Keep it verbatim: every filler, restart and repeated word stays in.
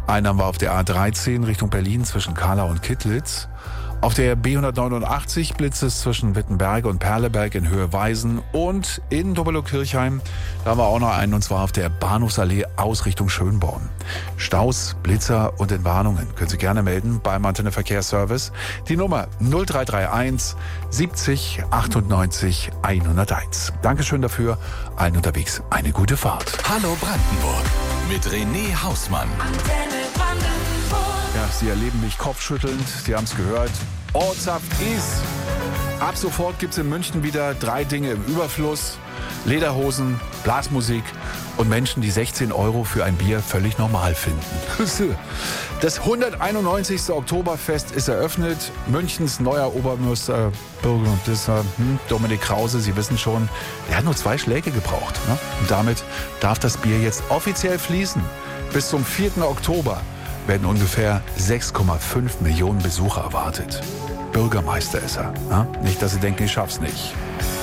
Einen haben wir auf der A dreizehn Richtung Berlin zwischen Kahla und Kittlitz. Auf der B hundertneunundachtzig blitzt es zwischen Wittenberge und Perleberg in Höhe Weisen. Und in Dobelow-Kirchheim, da haben wir auch noch einen, und zwar auf der Bahnhofsallee aus Richtung Schönborn. Staus, Blitzer und Entwarnungen können Sie gerne melden beim Antenne Verkehrsservice. Die Nummer null drei drei eins siebzig achtundneunzig hunderteins. Dankeschön dafür. Allen unterwegs eine gute Fahrt. Hallo Brandenburg mit René Hausmann. Antenne Brandenburg. Ja, Sie erleben mich kopfschüttelnd. Sie haben es gehört. Ortssaft ist. Ab sofort gibt es in München wieder drei Dinge im Überfluss. Lederhosen, Blasmusik und Menschen, die sechzehn Euro für ein Bier völlig normal finden. Das hunderteinundneunzigste Oktoberfest ist eröffnet. Münchens neuer Obermeister, Bürgermeister hm, Dominik Krause, Sie wissen schon, der hat nur zwei Schläge gebraucht. Ne? Und damit darf das Bier jetzt offiziell fließen. Bis zum vierten Oktober werden ungefähr sechs Komma fünf Millionen Besucher erwartet. Bürgermeister ist er. Ne? Nicht, dass Sie denken, ich schaff's nicht.